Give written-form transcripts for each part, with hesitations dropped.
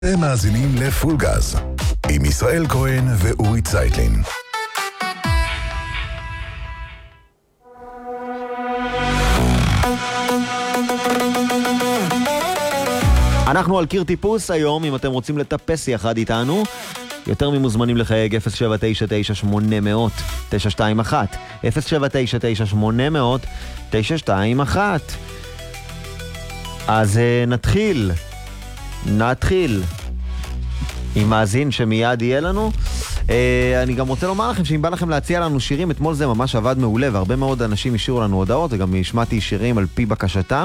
אתם מאזינים לפול גז, עם ישראל כהן ואורי צייטלין. אנחנו על קיר טיפוס היום, אם אתם רוצים לטפס יחד איתנו, יותר ממוזמנים לחייג 0799800-921, 0799800-921. אז נתחיל עם מאזין שמיד יהיה לנו. אני גם רוצה לומר לכם שאם בא לכם להציע לנו שירים, אתמול זה ממש עבד מעולה, והרבה מאוד אנשים השאירו לנו הודעות, וגם השמעתי שירים על פי בקשתם.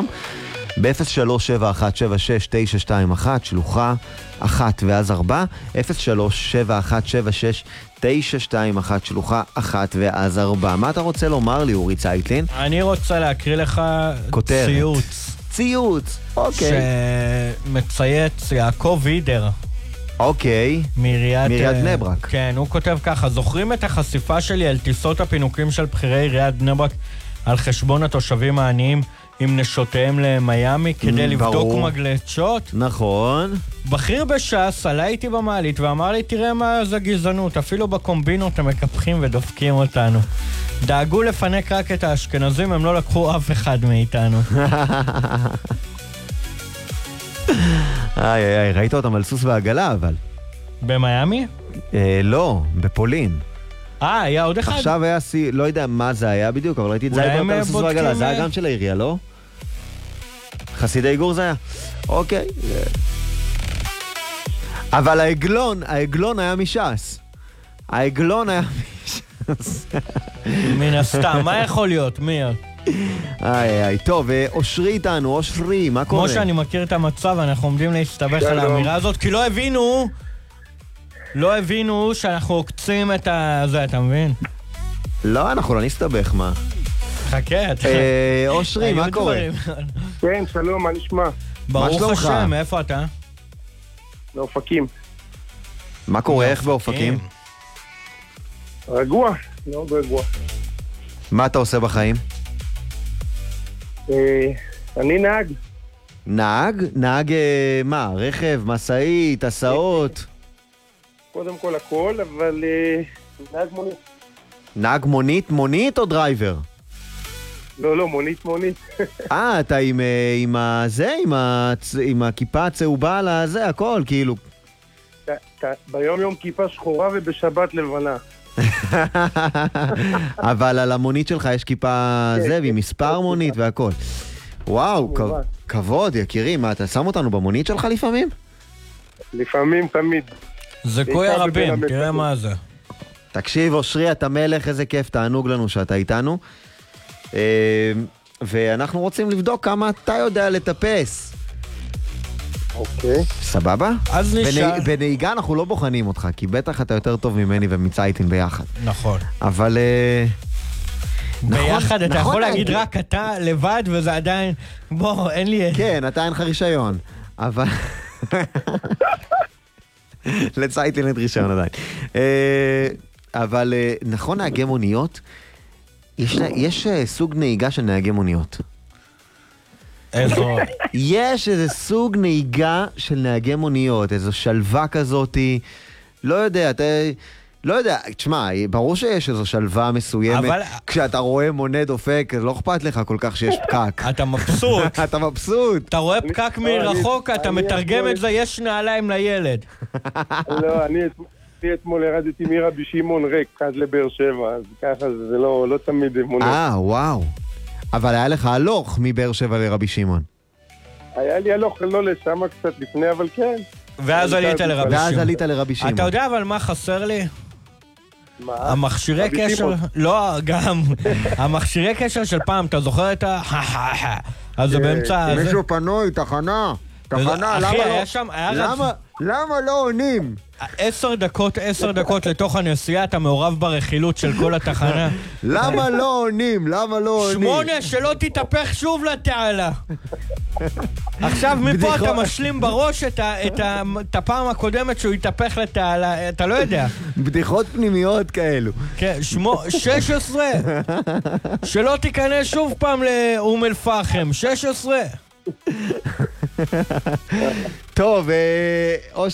ב-037176-921, שלוחה 1 ואז 4, 037176-921, שלוחה 1 ואז 4. מה אתה רוצה לומר לי, אורי צייטלין? אני רוצה להקריא לך כותרת. ציוץ, אוקיי. שמצייץ יעקב וידר. אוקיי. מעיריית בני ברק. כן, הוא כותב ככה: זוכרים את החשיפה שלי על טיסות הפינוקים של בכירי עיריית בני ברק על חשבון התושבים העניים עם נשותיהם למיימי כדי לבדוק מגלשות? נכון. בכיר בש"ס עלה איתי במעלית ואמר לי, תראה מה זה גזענות, אפילו בקומבינות הם מקפחים ודופקים אותנו. דאגו לפנק רק את האשכנזים, הם לא לקחו אף אחד מאיתנו. איי, ראית אותם על סוס ועגלה, אבל במיימי? לא, בפולין. היה עוד אחד. עכשיו היה לא יודע מה זה היה בדיוק, אבל ראיתי את זה היה על סוס ועגלה. זה היה גם של העירייה, לא? חסידי גור זה היה. אוקיי. אבל העגלון היה מש"ס. מן הסתם, מה יכול להיות? מי? איי, טוב, אושרי איתנו, אושרי, מה קורה? כמו שאני מכיר את המצב, אנחנו עומדים להסתבך על האמירה הזאת, כי לא הבינו שאנחנו עוקצים את זה, אתה מבין? לא, אנחנו לא נסתבך, מה? חכה, אושרי, מה קורה? כן, שלום, מה נשמע? ברוך השם, איפה אתה? באופקים. מה קורה, איך באופקים? רגוע, מאוד רגוע. מה אתה עושה בחיים? אני נהג. נהג מה? רכב, מסעית, הסעות? קודם כל הכל, אבל נהג מונית. נהג מונית או דרייבר? לא, מונית. אתה עם הכיפה הצהובה על הזה, הכל, כאילו. ביום יום כיפה שחורה ובשבת לבנה. אבל על המונית שלך יש כיפה זה, ועם מספר מונית והכל. וואו, כבוד, יקירי, מה, אתה שם אותנו במונית שלך לפעמים? לפעמים, תמיד. זה כוי הרבים, תראה מה זה. תקשיב, אושרי, אתה מלך, איזה כיף, תענוג לנו שאתה איתנו. ואנחנו רוצים לבדוק כמה אתה יודע לטפס. אוקיי. סבבה? אז נשאר. בנהיגה אנחנו לא בוחנים אותך, כי בטח אתה יותר טוב ממני ומצייטין ביחד. נכון. אבל ביחד אתה יכול להגיד רק אתה לבד, וזה עדיין, בוא, אין לי... כן, אתה אין לך רישיון. אבל... לצייטין אין רישיון עדיין. אבל נכון, נהגי מוניות, יש סוג נהיגה של נהגי מוניות. איזו? יש איזה סוג נהיגה של נהגי מוניות, איזו שלווה כזאת, לא יודע, תשמע, ברור שיש איזו שלווה מסוימת, אבל... כשאתה רואה מונה דופק, לא אכפת לך כל כך שיש פקק. אתה מבסוט. אתה מבסוט. אתה רואה פקק מרחוק, אתה מתרגם את זה, יש נעליים לילד. לא, אני אתמול ירדתי מרבי שמעון ריק, עד לבאר שבע, אז ככה זה לא תמיד מונה. וואו. אבל היה לך הלוך מבאר שבע לרבי שמעון. היה לי הלוך, לא לשם קצת לפני, אבל כן. ואז עלית לרבי שמעון. אתה יודע אבל מה חסר לי? מה? המכשירי קשר... לא, גם. המכשירי קשר של פעם, אתה זוכר את ה... אז זה באמצע... מישהו פנוי, תחנה, למה לא עונים? 10 דקות לתוך הנסיעה, אתה מעורב ברכילות של כל התחנה. למה לא עונים? 8, שלא תתהפך שוב לתעלה. עכשיו מפה אתה משלים בראש את הפעם הקודמת שהוא יתהפך לתעלה, אתה לא יודע. בדיחות פנימיות כאלו. כן, 16, שלא תיכנס שוב פעם לאום אל פחם, 16. טוב, אושר.